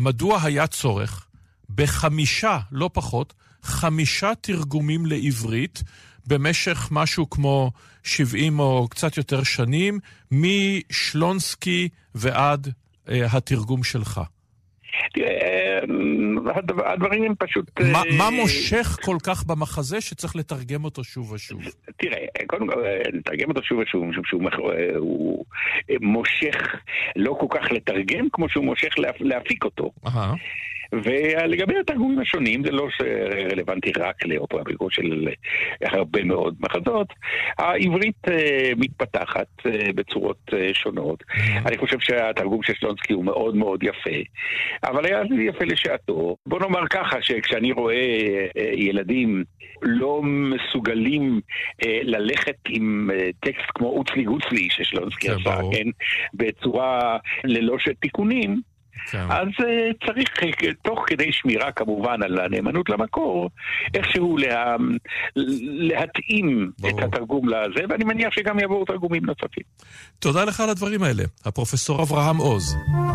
מדוע היה צורך בחמישה, לא פחות, 5 תרגומים לעברית, במשך משהו כמו 70 או קצת יותר שנים, משלונסקי ועד התרגום שלך. תראה, הדברים הם פשוט... מה מושך כל כך במחזה שצריך לתרגם אותו שוב ושוב? תראה, קודם כל, לתרגם אותו שוב ושוב, משום שהוא מושך לא כל כך לתרגם, כמו שהוא מושך להפיק אותו. ולגבי התרגומים השונים, זה לא רלוונטי רק לאופרה ביקור של הרבה מאוד מחזות. העברית מתפתחת בצורות שונות. אני חושב שהתרגום של שלונסקי הוא מאוד מאוד יפה, אבל היה זה יפה לשעתו. בוא נאמר ככה, שכשאני רואה ילדים לא מסוגלים ללכת עם טקסט כמו אוצלי גוצלי ששלונסקי עשה, כן, בצורה ללא תיקונים, אז צריך, תוך כדי שמירה כמובן על הנאמנות למקור, איכשהו להתאים את התרגום לזה, ואני מניח שגם יבואו תרגומים נוספים. תודה לך על הדברים האלה, הפרופסור אברהם עוז.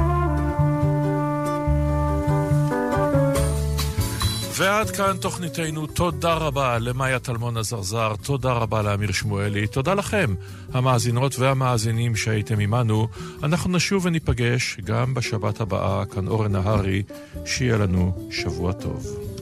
ועד כאן תוכניתנו. תודה רבה למאיה טלמון הזרזר, תודה רבה לאמיר שמואלי, תודה לכם, המאזינות והמאזינים שהייתם עמנו. אנחנו נשוב וניפגש גם בשבת הבאה, כאן אורן נהרי, שיהיה לנו שבוע טוב.